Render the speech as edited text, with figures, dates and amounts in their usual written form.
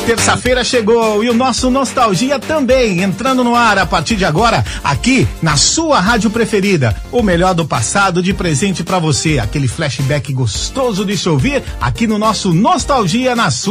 Terça-feira chegou e o nosso Nostalgia também, entrando no ar a partir de agora, aqui na sua rádio preferida. O melhor do passado de presente pra você, aquele flashback gostoso de se ouvir aqui no nosso Nostalgia na sua